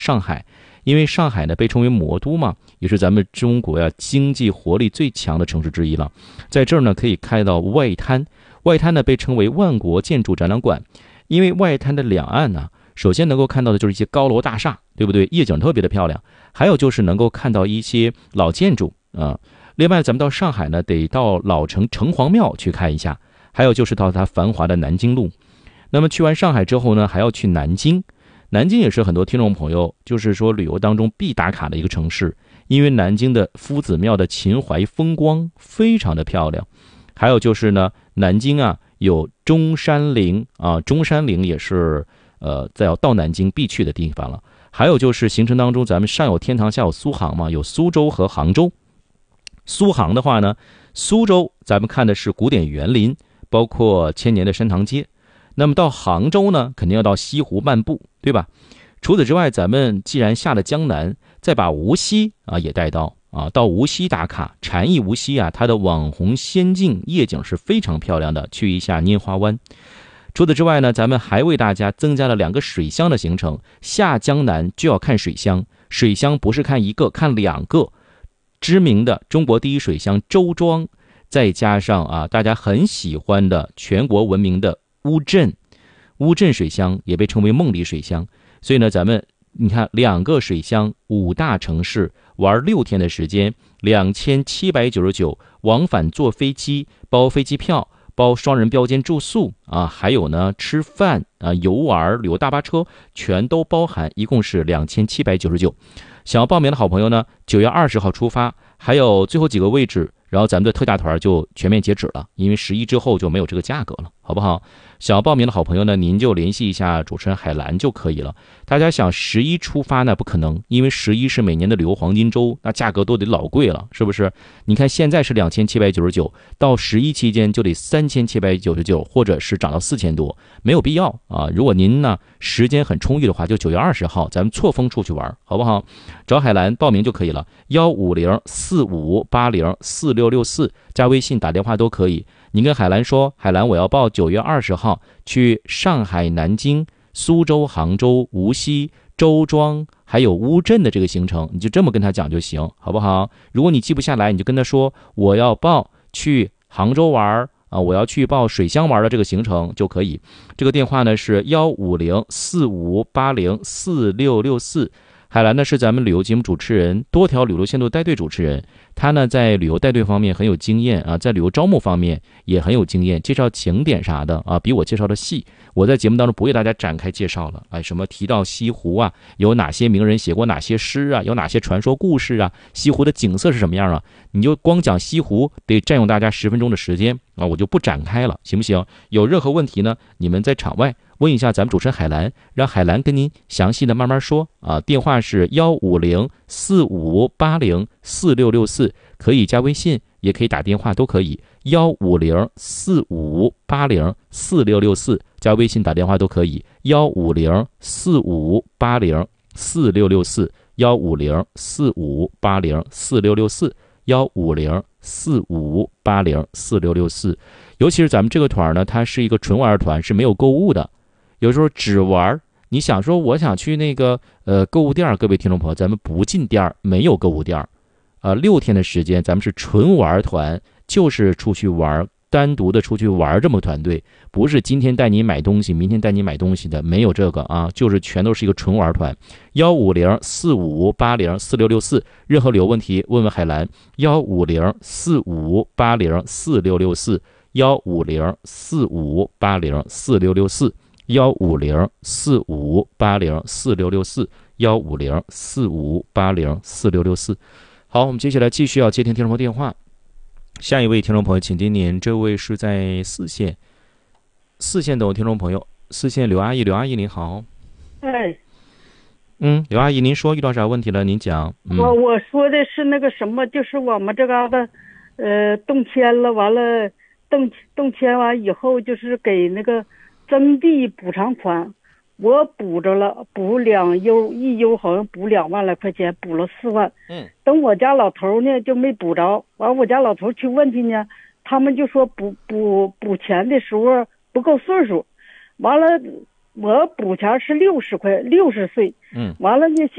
上海，因为上海呢被称为魔都嘛，也是咱们中国经济活力最强的城市之一了。在这儿呢可以看到外滩，外滩呢被称为万国建筑展览馆，因为外滩的两岸呢，首先能够看到的就是一些高楼大厦，对不对？夜景特别的漂亮。还有就是能够看到一些老建筑啊。另外咱们到上海呢得到老城城隍庙去看一下，还有就是到它繁华的南京路。那么去完上海之后呢，还要去南京。南京也是很多听众朋友就是说旅游当中必打卡的一个城市，因为南京的夫子庙的秦淮风光非常的漂亮。还有就是呢，南京有中山陵中山陵也是在要到南京必去的地方了。还有就是行程当中咱们上有天堂下有苏杭嘛，有苏州和杭州。苏杭的话呢，苏州咱们看的是古典园林，包括千年的山塘街。那么到杭州呢，肯定要到西湖漫步，对吧？除此之外，咱们既然下了江南，再把无锡也带到到无锡打卡。禅意无锡它的网红仙境夜景是非常漂亮的，去一下拈花湾。除此之外呢，咱们还为大家增加了2个水乡的行程。下江南就要看水乡，水乡不是看一个，看2个。知名的中国第一水乡周庄，再加上大家很喜欢的全国闻名的乌镇。乌镇水乡也被称为梦里水乡。所以呢，咱们你看2个水乡5大城市玩6天的时间，2799，往返坐飞机，包飞机票，包双人标间住宿还有呢吃饭游玩旅游大巴车全都包含，一共是2799。想要报名的好朋友呢，9月20号出发，还有最后几个位置，然后咱们的特价团就全面截止了，因为11之后就没有这个价格了，好不好？想要报名的好朋友呢，您就联系一下主持人海兰就可以了。大家想11出发呢，不可能，因为11是每年的旅游黄金周，那价格都得老贵了，是不是？你看现在是2799，到11期间就得3799，或者是涨到4000多，没有必要如果您呢时间很充裕的话，就9月20号咱们错峰出去玩，好不好？找海兰报名就可以了，15045804664，加微信打电话都可以。您跟海兰说，海兰我要报9月20号去上海、南京、苏州、杭州、无锡、周庄还有乌镇的这个行程，你就这么跟他讲就行，好不好？如果你记不下来，你就跟他说我要报去杭州玩我要去报水乡玩的这个行程就可以。这个电话呢是15045804664。海兰呢是咱们旅游节目主持人，多条旅游线路带队主持人。他呢在旅游带队方面很有经验在旅游招募方面也很有经验，介绍景点啥的比我介绍的细。我在节目当中不为大家展开介绍了什么提到西湖有哪些名人写过哪些诗有哪些传说故事西湖的景色是什么样你就光讲西湖得占用大家10分钟的时间我就不展开了，行不行？有任何问题呢，你们在场外问一下咱们主持人海兰，让海兰跟您详细的慢慢说电话是15045804664，可以加微信，也可以打电话，都可以。15045804664，加微信打电话都可以。15045804664， 15045804664， 15045804664。尤其是咱们这个团呢，它是一个纯玩团，是没有购物的。有时候只玩，你想说我想去那个购物店，各位听众朋友，咱们不进店，没有购物店6天的时间咱们是纯玩团，就是出去玩，单独的出去玩，这么个团队，不是今天带你买东西明天带你买东西的，没有这个就是全都是一个纯玩团。15045804664，任何旅游问题问问海兰。15045804664， 15045804664， 15045804664， 15045804664。好，我们接下来继续要接听听众朋友电话。下一位听众朋友请听您，这位是在4线等我听众朋友，4线刘阿姨，刘阿姨您好。刘阿姨您说遇到啥问题了您讲。 我说的是那个什么，就是我们这嘎达动迁了，完了动迁完以后就是给那个征地补偿款，我补着了，补2优，1优好像补2万来块钱，补了4万。等我家老头呢就没补着，完我家老头去问去呢，他们就说补钱的时候不够岁数，完了我补钱是60块，60岁。 嗯， 完了呢，